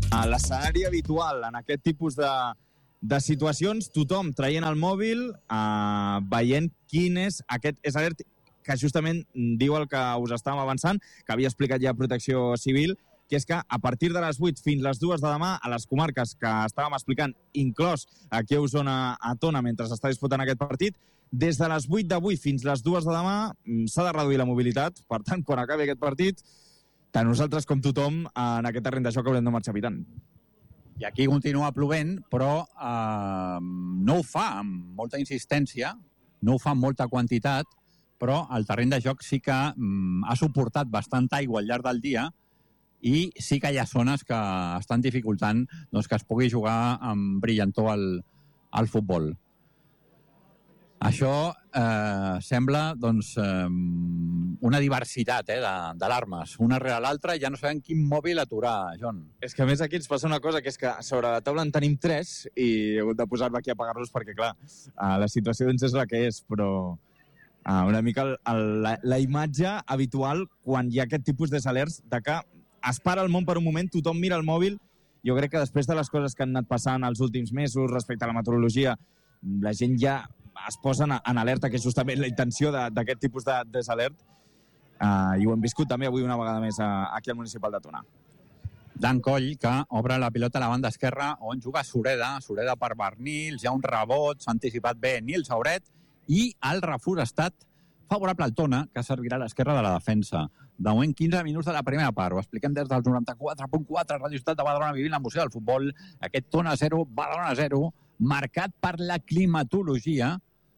L'escenari habitual en aquest tipus de situacions, tothom traient el mòbil, veient quin és aquest alert que justament diu el que us estàvem avançant, que havia explicat ja Protecció Civil, que és que a partir de les 8 fins les 2 de demà, a les comarques que estàvem explicant, inclòs aquí a Osona, a Tona, mentre s'està disputant aquest partit, des de les 8 d'avui fins les 2 de demà s'ha de reduir la mobilitat. Per tant, quan acabi aquest partit, tant nosaltres com tothom en aquest terreny de joc haurem de marxar evitant. I aquí continua plovent, però no ho fa amb molta insistència, no ho fa amb molta quantitat, però el terreny de joc sí que ha suportat bastant aigua al llarg del dia i sí que hi ha zones que estan dificultant que es pugui jugar amb brillantor al futbol. Això sembla una diversitat d'alarmes, una rere l'altra, i ja no sabem quin mòbil aturar, John. És que a més aquí ens passa una cosa, que és que sobre la taula en tenim 3 i he hagut de posar-me aquí a apagar-los perquè, clar, la situació és la que és, però una mica la imatge habitual quan hi ha aquest tipus d'alerts de que es para el món per un moment, tothom mira el mòbil. Jo crec que després de les coses que han anat passant els últims mesos respecte a la meteorologia, la gent ja es posa en alerta, que és justament la intenció d'aquest tipus de desalert, i ho hem viscut també avui una vegada més aquí al Municipal de Tona. Dan Coll, que obre la pilota a la banda esquerra, on juga Sureda per Bernils, hi ha un rebot, s'ha anticipat bé Nil Sauret, i el refús ha estat favorable al Tona, que servirà a l'esquerra de la defensa. De moment, 15 minuts de la primera part. Ho expliquem des del 94.4, Radio Ciutat de Badalona, vivint l'emoció del futbol. Aquest Tona 0, Badalona 0, marcat per la climatologia,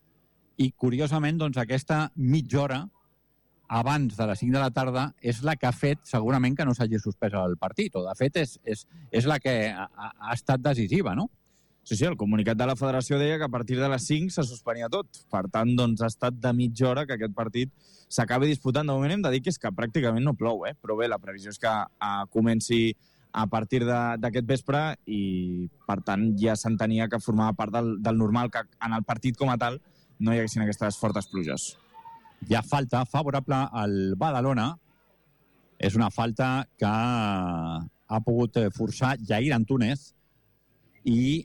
i curiosament, aquesta mitja hora abans de les 5 de la tarda és la que ha fet segurament que no s'hagi suspès el partit, o de fet és la que ha estat decisiva, no? Sí, el comunicat de la federació deia que a partir de les 5 se suspenia tot. Per tant, ha estat de mitja hora que aquest partit s'acabi disputant. De moment hem de dir que és que pràcticament no plou, però bé, la previsió és que comenci a partir d'aquest vespre i, per tant, ja s'entenia que formava part del normal que en el partit com a tal no hi haguessin aquestes fortes pluges. Hi ha falta favorable al Badalona. És una falta que ha pogut forçar Jair Antúnez i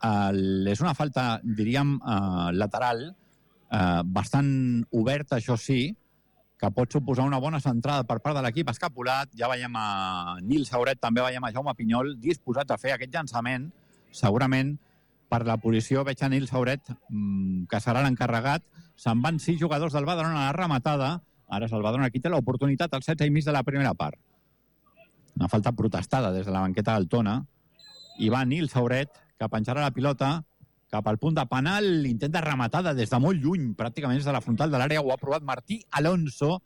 és una falta, diríem, lateral, bastant oberta, això sí, que pot suposar una bona centrada per part de l'equip escapulat. Ja veiem a Nil Sauret, també veiem a Jaume Pinyol disposats a fer aquest llançament, segurament per la posició. Veig a Nil Sauret, que serà l'encarregat. Se'n van 6 jugadors del Badalona a la rematada. Ara és el Badalona qui té l'oportunitat al 7,5 de la primera part. Una falta protestada des de la banqueta del Tona. I va Nil Sauret, que penjarà la pilota cap al punt de penal, intenta rematada des de molt lluny, pràcticament des de la frontal de l'àrea. Ho ha provat Martí Alonso,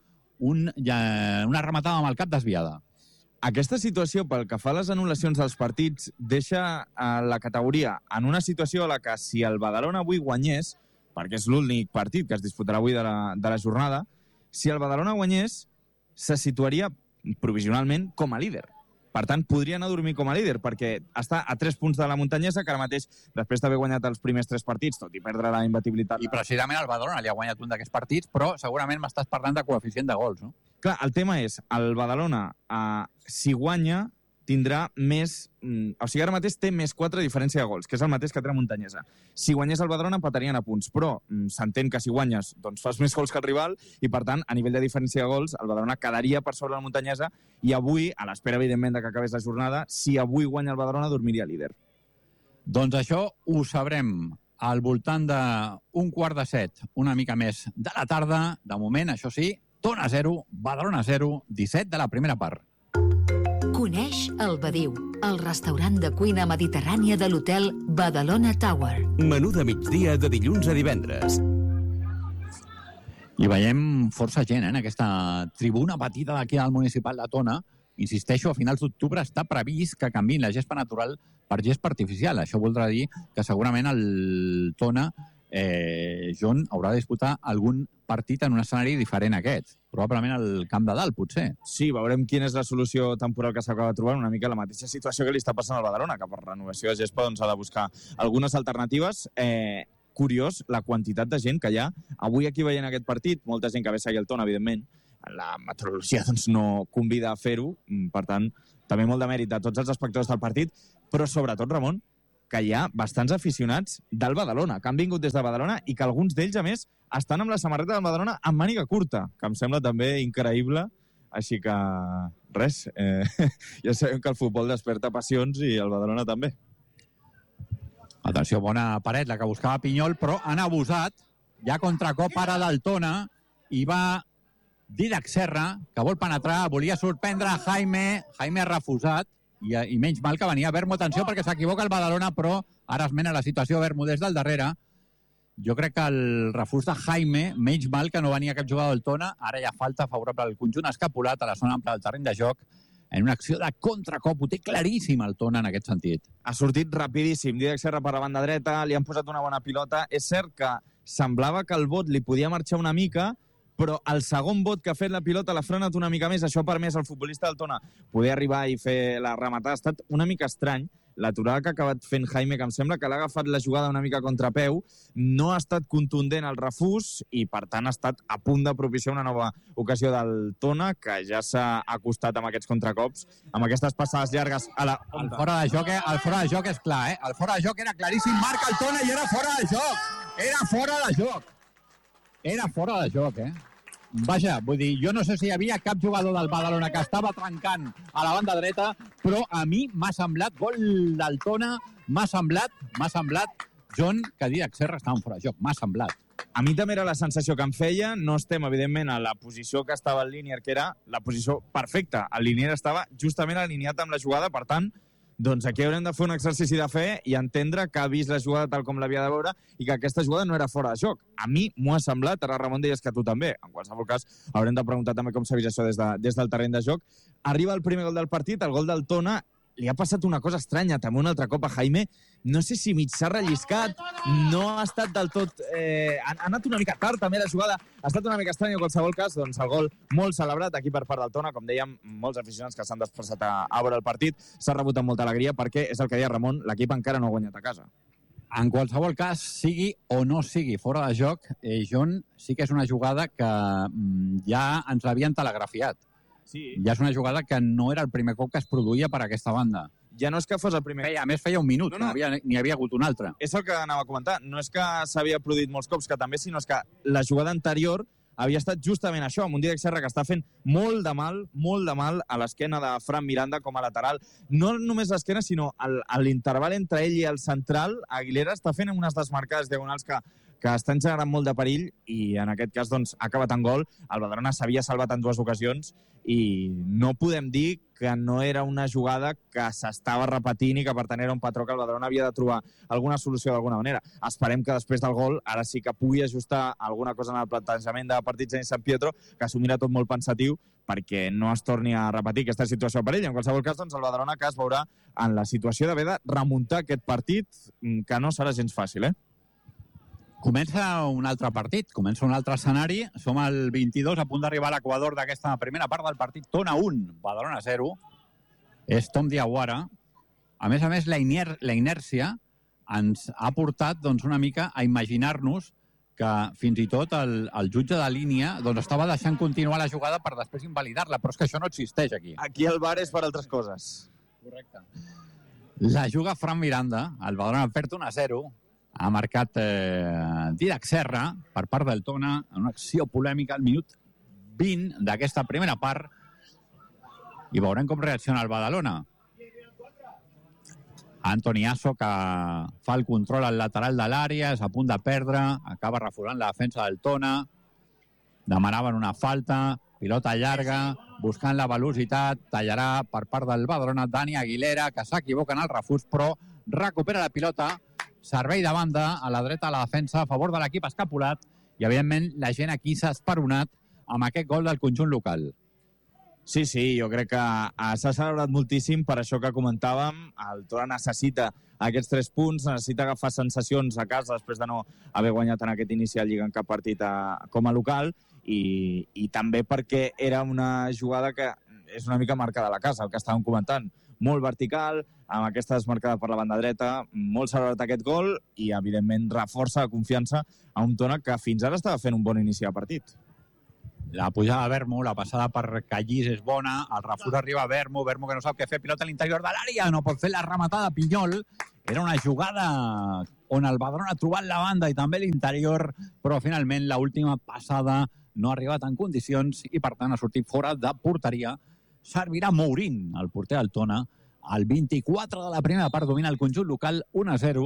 una rematada amb el cap desviada. Aquesta situació, pel que fa a les anul·lacions dels partits, deixa la categoria en una situació a la que, si el Badalona avui guanyés, perquè és l'únic partit que es disputarà avui de la jornada, si el Badalona guanyés, se situaria provisionalment com a líder. Per tant, podria anar a dormir com a líder, perquè està a 3 punts de la Muntanyesa, que ara mateix, després d'haver guanyat els primers 3 partits, tot i perdre la imbatibilitat... I precisament el Badalona li ha guanyat un d'aquests partits, però segurament m'estàs parlant de coeficient de gols, no? Clar, el tema és, el Badalona, si guanya, tindrà més... O sigui, ara mateix té més 4 diferència de gols, que és el mateix que té la Muntanyesa. Si guanyés el Badalona, empatarien a punts, però s'entén que si guanyes, doncs fas més gols que el rival, i per tant, a nivell de diferència de gols, el Badalona quedaria per sobre la Muntanyesa, i avui, a l'espera, evidentment, que acabés la jornada, si avui guanya el Badalona, dormiria líder. Doncs això ho sabrem al voltant d'un 6:15, una mica més de la tarda. De moment, això sí, Tona 0, Badalona 0, 17 de la primera part. Coneix el Badiu, el restaurant de cuina mediterrània de l'hotel Badalona Tower. Menú de migdia de dilluns a divendres. I veiem força gent en aquesta tribuna petita d'aquí al Municipal de Tona. Insisteixo, a finals d'octubre està previst que canviïn la gespa natural per gespa artificial. Això voldrà dir que segurament el Tona, John, haurà de disputar algun partit en un escenari diferent a aquest. Probablement al Camp de Dalt, potser. Sí, veurem quina és la solució temporal que s'acaba trobant, una mica la mateixa situació que li està passant al Badalona, que per renovació de gespa doncs, ha de buscar algunes alternatives. Curiós la quantitat de gent que hi ha avui aquí veient aquest partit, molta gent que ve a seguir el Tona, evidentment. La meteorologia doncs, no convida a fer-ho, per tant, també molt de mèrit de tots els espectadors del partit, però sobretot, Ramon, que hi ha bastants aficionats del Badalona, que han vingut des de Badalona i que alguns d'ells, a més, estan amb la samarreta del Badalona amb màniga curta, que em sembla també increïble. Així que, res, ja sabem que el futbol desperta passions i el Badalona també. Atenció, bona paret, la que buscava Pinyol, però han abusat. Hi ha contracop ara del Tona i va Dídac Serra, que vol penetrar, volia sorprendre Jaime ha refusat. I menys mal que venia Vermo. Atenció, perquè s'equivoca el Badalona, però ara es mena la situació Vermo des del darrere. Jo crec que el refús de Jaime, menys mal que no venia cap jugador del Tona, ara hi ha falta favorable al conjunt escapulat a la zona ampla del terreny de joc, en una acció de contracop. Ho té claríssim el Tona en aquest sentit. Ha sortit rapidíssim. Dídac Serra per la banda dreta, li han posat una bona pilota. És cert que semblava que el bot li podia marxar una mica, però el segon bot que ha fet la pilota l'ha frenat una mica més. Això ha permès al futbolista del Tona poder arribar i fer la rematada. Ha estat una mica estrany l'aturada que ha acabat fent Jaime, que em sembla que l'ha agafat la jugada una mica a contrapeu. No ha estat contundent el refús i, per tant, ha estat a punt de propiciar una nova ocasió del Tona, que ja s'ha acostat amb aquests contracops, amb aquestes passades llargues a la... El fora de joc és clar, eh? El fora de joc era claríssim. Marca el Tona i era fora de joc. Era fora de joc. Era fora de joc, eh? Vaja, vull dir, jo no sé si hi havia cap jugador del Badalona que estava trencant a la banda dreta, però a mi m'ha semblat, gol del Tona, m'ha semblat, John, que Dídac Serra estava fora de joc. M'ha semblat. A mi també era la sensació que em feia. No estem, evidentment, a la posició que estava el Línier, que era la posició perfecta. El Línier estava justament alineat amb la jugada, per tant, doncs aquí haurem de fer un exercici de fe i entendre que ha vist la jugada tal com l'havia de veure i que aquesta jugada no era fora de joc. A mi m'ho ha semblat, ara Ramon deies que tu també. En qualsevol cas, haurem de preguntar també com s'ha vist això des del terreny de joc. Arriba el primer gol del partit, el gol del Tona. Li ha passat una cosa estranya, també un altre cop a Jaime. No sé si mig s'ha relliscat, no ha estat del tot... Ha anat una mica tard, també, la jugada. Ha estat una mica estranya, en qualsevol cas. Doncs el gol molt celebrat aquí per part del Tona. Com dèiem, molts aficionats que s'han desplaçat a veure el partit. S'ha rebut amb molta alegria perquè, és el que deia Ramon, l'equip encara no ha guanyat a casa. En qualsevol cas, sigui o no sigui fora de joc, John, sí que és una jugada que ja ens l'havien telegrafiat. Sí. Ja és una jugada que no era el primer cop que es produïa per aquesta banda. Ja no és que fos el primer... A més, feia un minut, no. N'hi havia hagut un altre. És el que anava a comentar. No és que s'havia produït molts cops, que també, sinó és que la jugada anterior havia estat justament això, amb un Dídac Serra que està fent molt de mal a l'esquena de Fran Miranda com a lateral. No només l'esquena, sinó a l'interval entre ell i el central. Aguilera està fent unes desmarcades diagonals que estan generant molt de perill i en aquest cas doncs, ha acabat en gol. El Badalona s'havia salvat en 2 ocasions i no podem dir que no era una jugada que s'estava repetint i que per tant era un patró que el Badalona havia de trobar alguna solució d'alguna manera. Esperem que després del gol ara sí que pugui ajustar alguna cosa en el plantejament de partits en Sant Pietro, que s'ho mira tot molt pensatiu perquè no es torni a repetir aquesta situació per ell. En qualsevol cas, doncs, el Badalona que es veurà en la situació d'haver de remuntar aquest partit, que no serà gens fàcil, eh? Comença un altre partit, comença un altre escenari. Som al 22, a punt d'arribar a l'equador d'aquesta primera part del partit. Tona 1, Badalona 0. És Tom Diawara. A més, la inèrcia ens ha portat doncs, una mica a imaginar-nos que fins i tot el jutge de línia doncs, estava deixant continuar la jugada per després invalidar-la, però és que això no existeix aquí. Aquí el VAR és per altres coses. Correcte. La juga Fran Miranda, el Badalona perd 1-0. Ha marcat Dídac Serra per part del Tona en una acció polèmica al minut 20 d'aquesta primera part i veurem com reacciona el Badalona. Antoni Asso, que fa el control al lateral de l'àrea, és a punt de perdre, acaba refolant la defensa del Tona, demanaven una falta, pilota llarga, buscant la velocitat, tallarà per part del Badalona Dani Aguilera, que s'equivoca en el refús, però recupera la pilota, servei de banda, a la dreta a la defensa, a favor de l'equip escapulat, i evidentment la gent aquí s'ha esperonat amb aquest gol del conjunt local. Sí, jo crec que s'ha celebrat moltíssim per això que comentàvem. El Tona necessita aquests 3 punts, necessita agafar sensacions a casa després de no haver guanyat en aquest inici de Lliga en cap partit com a local i també perquè era una jugada que és una mica marcada a la casa, el que estàvem comentant. Molt vertical, amb aquesta desmarcada per la banda dreta, molt celebrat aquest gol i, evidentment, reforça la confiança a un Tona que fins ara estava fent un bon inici de partit. La pujada de Vermo, la passada per Callís és bona, el refús arriba a Vermo que no sap què fer, pilota a l'interior de l'àrea, no pot fer la rematada Pinyol. Era una jugada on el Badalona ha trobat la banda i també l'interior, però finalment l'última passada no ha arribat en condicions i per tant ha sortit fora de porteria. Servirà Mourín, el porter del Tona. Al 24 de la primera part domina el conjunt local 1-0.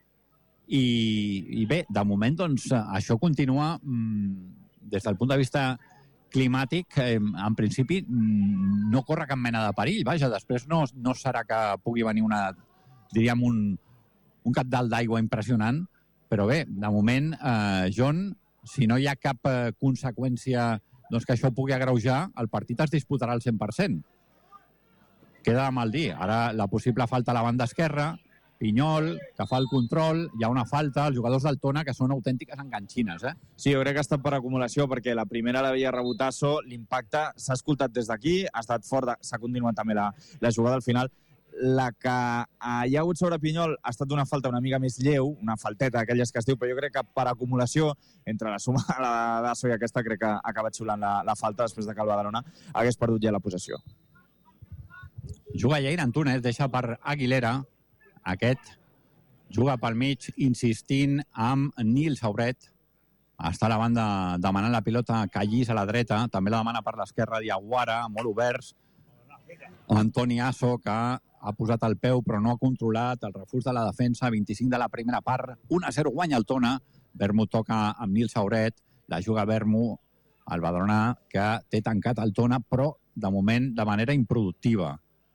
I bé, de moment doncs, això continua des del punt de vista climàtic, en principi no corre cap mena de perill. Vaja, després no serà que pugui venir diríem un capdalt d'aigua impressionant, però bé, de moment, John, si no hi ha cap conseqüència doncs que això pugui agreujar, el partit es disputarà al 100%. Queda de mal dir. Ara la possible falta a la banda esquerra, Pinyol, que fa el control, hi ha una falta, els jugadors del Tona, que són autèntiques enganxines, eh? Sí, jo crec que ha estat per acumulació, perquè la primera l'havia rebotasso, l'impacte s'ha escoltat des d'aquí, ha estat fort, s'ha continuat també la jugada al final. La que hi ha hagut sobre Pinyol ha estat una falta una mica més lleu, una falteta d'aquelles que es diu, però jo crec que per acumulació, entre la suma de la d'Asso i aquesta, crec que ha acabat xiulant la falta després de que el Badalona hagués perdut ja la possessió. Juga Jair Antúnez, deixa per Aguilera. Aquest juga pel mig, insistint amb Nil Sauret. Està a la banda demanant la pilota Callís a la dreta. També la demana per l'esquerra Diaguara, molt oberts. Antoni Asso, que ha posat el peu però no ha controlat el refús de la defensa. 25 de la primera part. 1-0 guanya el Tona. Vermo toca amb Nil Sauret. La juga Vermo, el Badalona, que té tancat el Tona, però de moment de manera improductiva.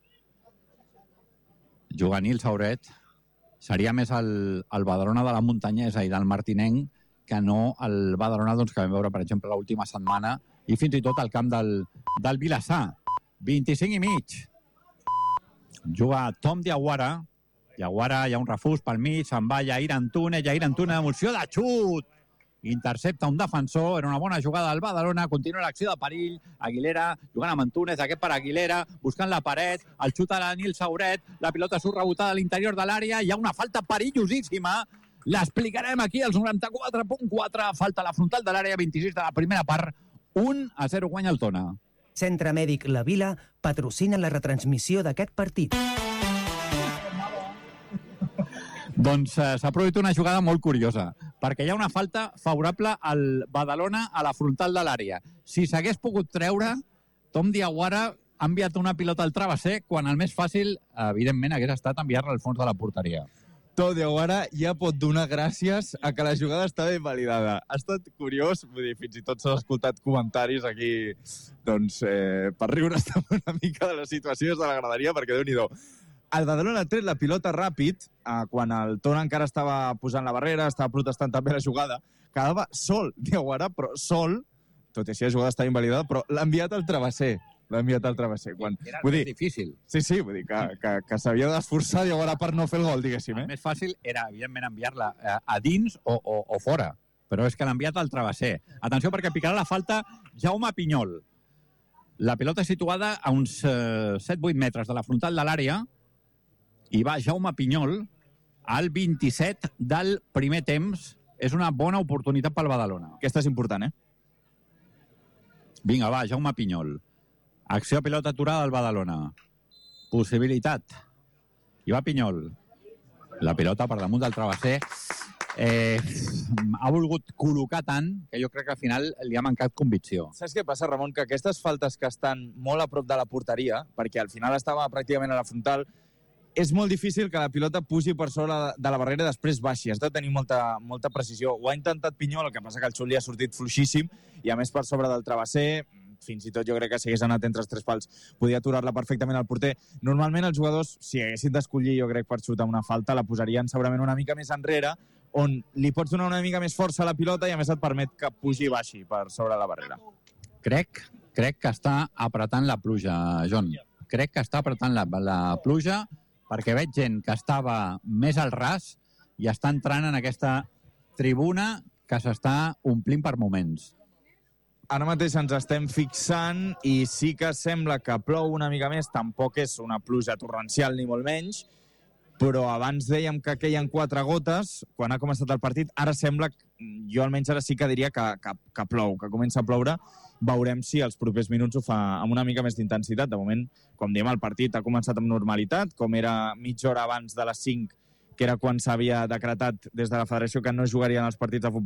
Juga Nil Sauret. Seria més el Badalona de la Muntanyesa i del Martinenc que no el Badalona doncs, que vam veure, per exemple, l'última setmana i fins i tot al camp del Vilassar. 25 i mig. Juga Tom Diaguara. Diaguara, hi ha un refús pel mig, se'n va Jair Antúnez, emoció de xut. Intercepta un defensor, era una bona jugada del Badalona, continua l'acció de perill, Aguilera jugant amb Antúnez, aquest per Aguilera, buscant la paret, el xut a la Nil Sauret, la pilota surt rebotada a l'interior de l'àrea, hi ha una falta perillosíssima, l'explicarem aquí als 94.4, falta a la frontal de l'àrea, 26 de la primera part, 1-0 guanya el Tona. Centre Mèdic La Vila patrocina la retransmissió d'aquest partit. Doncs s'ha produït una jugada molt curiosa, perquè hi ha una falta favorable al Badalona a la frontal de l'àrea. Si s'hagués pogut treure, Tom Diaguara ha enviat una pilota al travesser, quan el més fàcil, evidentment, hagués estat enviar-la al fons de la porteria. Tom Diaguara ja pot donar gràcies a que la jugada està ben validada. Ha estat curiós, vull dir, fins i tot s'ha escoltat comentaris aquí, doncs, per riure una mica de la situació des de la graderia, perquè Déu-n'hi-do. El Badalona ha tret la pilota ràpid, quan el Tona encara estava posant la barrera, estava protestant també la jugada, quedava sol Diaguara, però sol, tot i així la jugada estava invalidada, però l'ha enviat al travesser. Era més difícil. Sí, vull dir que s'havia d'esforçar Diaguara per no fer el gol, diguéssim. El més fàcil era, evidentment, enviar-la a dins o fora, però és que l'ha enviat al travesser. Atenció, perquè picarà la falta Jaume Pinyol. La pilota és situada a uns 7-8 metres de la frontal de l'àrea, i va Jaume Pinyol al 27 del primer temps. És una bona oportunitat pel Badalona. Aquesta és important, Vinga, va, Jaume Pinyol. Acció pilota aturada al Badalona. Possibilitat. I va Pinyol. La pilota per damunt del travesser. Ha volgut col·locar tant que jo crec que al final li ha mancat convicció. Saps què passa, Ramon? Que aquestes faltes que estan molt a prop de la porteria, perquè al final estava pràcticament a la frontal, és molt difícil que la pilota pugi per sobre de la barrera i després baixi. Has de tenir molta precisió. Ho ha intentat Pinyol, el que passa que el xut li ha sortit fluixíssim i a més per sobre del travesser, fins i tot jo crec que si hagués anat entre els tres pals podia aturar-la perfectament al porter. Normalment els jugadors, si haguessin d'escollir, jo crec, per xutar una falta, la posarien segurament una mica més enrere, on li pots donar una mica més força a la pilota i a més et permet que pugi i baixi per sobre la barrera. Crec que està apretant la pluja, John. Crec que està apretant la pluja perquè veig gent que estava més al ras i està entrant en aquesta tribuna que s'està omplint per moments. Ara mateix ens estem fixant i sí que sembla que plou una mica més, tampoc és una pluja torrencial ni molt menys, però abans dèiem que queien 4 gotes quan ha començat el partit, ara sembla jo almenys ara sí que diria que plou, que comença a ploure. Veurem si els propers minuts ho fa amb una mica més d'intensitat. De moment, com diem, el partit ha començat amb normalitat, com era mitja hora abans de les 5, que era quan s'havia decretat des de la federació que no jugarien els partits de futbol